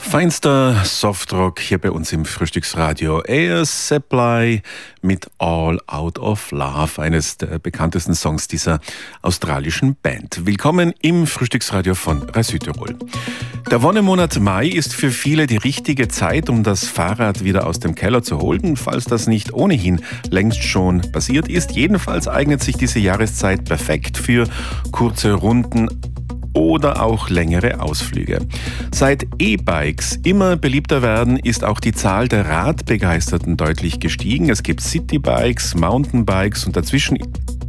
Feinster Softrock hier bei uns im Frühstücksradio. Air Supply mit All Out of Love, eines der bekanntesten Songs dieser australischen Band. Willkommen im Frühstücksradio von Radio Südtirol. Der Wonnemonat Mai ist für viele die richtige Zeit, um das Fahrrad wieder aus dem Keller zu holen, falls das nicht ohnehin längst schon passiert ist. Jedenfalls eignet sich diese Jahreszeit perfekt für kurze Runden oder auch längere Ausflüge. Seit E-Bikes immer beliebter werden, ist auch die Zahl der Radbegeisterten deutlich gestiegen. Es gibt Citybikes, Mountainbikes und dazwischen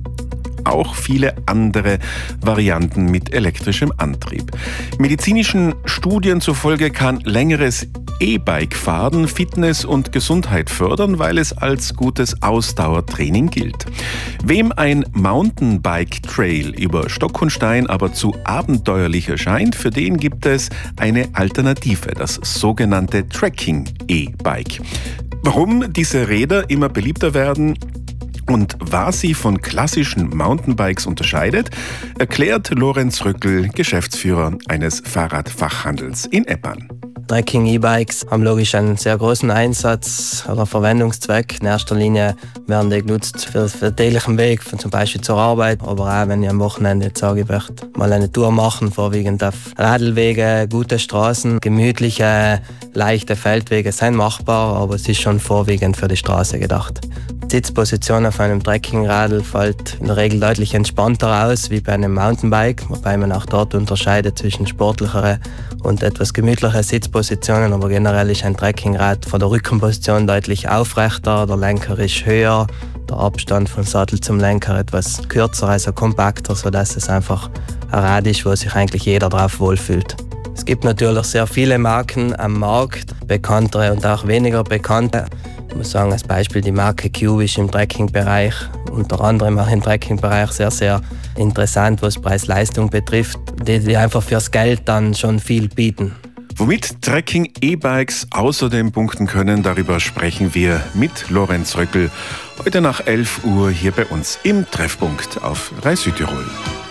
auch viele andere Varianten mit elektrischem Antrieb. Medizinischen Studien zufolge kann längeres E-Bike-Fahren Fitness und Gesundheit fördern, weil es als gutes Ausdauertraining gilt. Wem ein Mountainbike-Trail über Stock und Stein aber zu abenteuerlich erscheint, für den gibt es eine Alternative, das sogenannte Trekking-E-Bike. Warum diese Räder immer beliebter werden und was sie von klassischen Mountainbikes unterscheidet, erklärt Lorenz Röckel, Geschäftsführer eines Fahrradfachhandels in Eppan. Trekking-E-Bikes haben logisch einen sehr großen Einsatz oder Verwendungszweck. In erster Linie werden die genutzt für den täglichen Weg, zum Beispiel zur Arbeit, aber auch wenn ich am Wochenende jetzt sage, ich möchte mal eine Tour machen, vorwiegend auf Radlwege, gute Straßen, gemütliche, leichte Feldwege sind machbar, aber es ist schon vorwiegend für die Straße gedacht. Die Sitzposition auf einem Trekkingradl fällt in der Regel deutlich entspannter aus wie bei einem Mountainbike, wobei man auch dort unterscheidet zwischen sportlichere und etwas gemütlichere Sitzpositionen, aber generell ist ein Trekkingrad von der Rückenposition deutlich aufrechter, der Lenker ist höher, der Abstand vom Sattel zum Lenker etwas kürzer, also kompakter, sodass es einfach ein Rad ist, wo sich eigentlich jeder drauf wohlfühlt. Es gibt natürlich sehr viele Marken am Markt, bekanntere und auch weniger bekannte. Ich muss sagen, als Beispiel die Marke Cube ist im Trekking-Bereich, unter anderem auch im Trekking-Bereich sehr, sehr interessant, was Preis-Leistung betrifft, die einfach fürs Geld dann schon viel bieten. Womit Trekking-E-Bikes außerdem punkten können, darüber sprechen wir mit Lorenz Röckel heute nach 11 Uhr hier bei uns im Treffpunkt auf Radio Südtirol.